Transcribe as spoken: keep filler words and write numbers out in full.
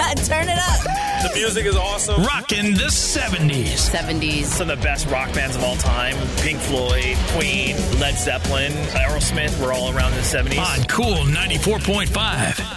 Turn it up. The music is awesome. Rockin' the seventies. seventies. Some of the best rock bands of all time. Pink Floyd, Queen, Led Zeppelin, Aerosmith were all around in the seventies. On Cool ninety-four point five.